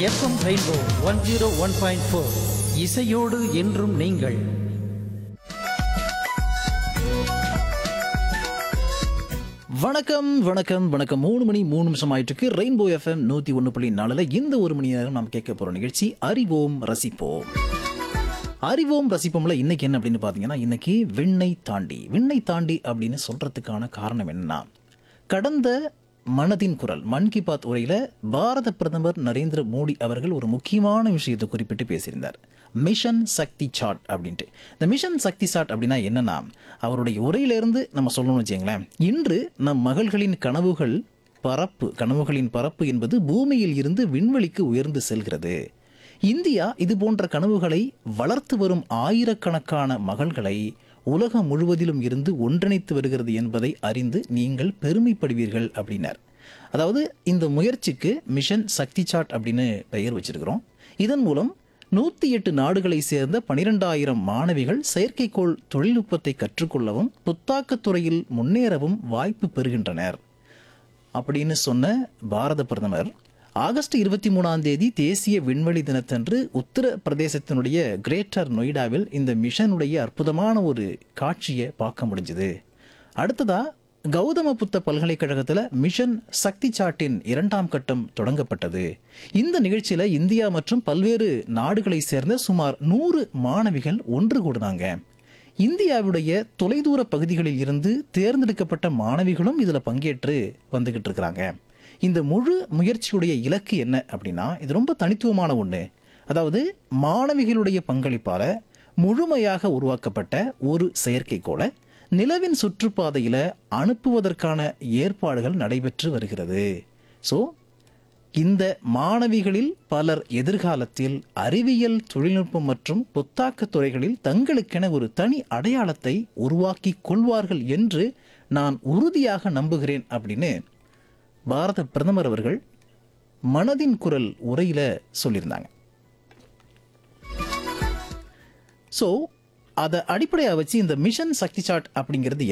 FM rainbow 101.4 இசையோடு என்றும் நீங்கள். வணக்கம் வணக்கம் வணக்கம். 3 மணி 3 நிமிஷம் ஆயிட்டு இருக்கு. ரெயின்போ எஃப்எம் 101.4 இந்த ஒரு மணி நேரம் நாம் கேட்க போற நிகழ்ச்சி அறிவோம் ரசிப்போம். அறிவோம் ரசிப்போம்ல இன்னைக்கு என்ன அப்படின்னு பாத்தீங்கன்னா, இன்னைக்கு விண்ணை தாண்டி அப்படின்னு சொல்றதுக்கான காரணம் என்னன்னா, கடந்த மனதின் குரல் மன் கி பாத் உரையில பாரத பிரதமர் நரேந்திர மோடி அவர்கள் ஒரு முக்கியமான விஷயத்தை குறிப்பிட்டு பேசியிருந்தார். மிஷன் சக்தி சாட் அப்படின்ட்டு. இந்த மிஷன் சக்தி சாட் அப்படின்னா என்னன்னா, அவருடைய உரையிலிருந்து நம்ம சொல்லணும்னு வச்சுங்களேன், இன்று நம் மகள்களின் கனவுகளின் பரப்பு என்பது பூமியில் இருந்து விண்வெளிக்கு உயர்ந்து செல்கிறது. இந்தியா இது போன்ற கனவுகளை வளர்த்து வரும் ஆயிரக்கணக்கான மகள்களை உலகம் முழுவதிலும் இருந்து ஒன்றிணைத்து வருகிறது என்பதை அறிந்து நீங்கள் பெருமைப்படுவீர்கள் அப்படின்னார். அதாவது இந்த முயற்சிக்கு மிஷன் சக்தி சாட் அப்படின்னு பெயர் வச்சிருக்கிறோம். இதன் மூலம் 108 நாடுகளை சேர்ந்த 12,000 மாணவிகள் செயற்கைக்கோள் தொழில்நுட்பத்தை கற்றுக்கொள்ளவும் புத்தாக்கத்துறையில் முன்னேறவும் வாய்ப்பு பெறுகின்றனர் அப்படின்னு சொன்ன பாரத பிரதமர், ஆகஸ்ட் 23ஆம் தேதி தேசிய விண்வெளி தினத்தன்று உத்தரப்பிரதேசத்தினுடைய கிரேட்டர் நொய்டாவில் இந்த மிஷனுடைய அற்புதமான ஒரு காட்சியை பார்க்க முடிஞ்சது. அடுத்ததா கௌதம புத்த பல்கலைக்கழகத்தில் மிஷன் சக்தி சாட்டின் 2ஆம் கட்டம் தொடங்கப்பட்டது. இந்த நிகழ்ச்சியில் இந்தியா மற்றும் பல்வேறு நாடுகளை சேர்ந்த சுமார் 100 மாணவிகள் ஒன்று கூடுனாங்க. இந்தியாவுடைய தொலைதூர பகுதிகளில் இருந்து தேர்ந்தெடுக்கப்பட்ட மாணவிகளும் இதில் பங்கேற்று வந்துகிட்டு இருக்கிறாங்க. இந்த முழு முயற்சியுடைய இலக்கு என்ன அப்படின்னா, இது ரொம்ப தனித்துவமான ஒன்று. அதாவது மாணவிகளுடைய பங்களிப்பால் முழுமையாக உருவாக்கப்பட்ட ஒரு செயற்கைக்கோளை நிலவின் சுற்றுப்பாதையில் அனுப்புவதற்கான ஏற்பாடுகள் நடைபெற்று வருகிறது. ஸோ இந்த மாணவிகளில் பலர் எதிர்காலத்தில் அறிவியல், தொழில்நுட்பம் மற்றும் புத்தாக்க துறைகளில் தங்களுக்கென ஒரு தனி அடையாளத்தை உருவாக்கி கொள்வார்கள் என்று நான் உறுதியாக நம்புகிறேன் அப்படின்னு பாரத பிரதமர் அவர்கள் மனதின் குரல் உரையில சொல்லியிருந்தாங்க. ஸோ அதை அடிப்படையாக வச்சு இந்த மிஷன் சக்தி சாட் அப்படிங்கிறது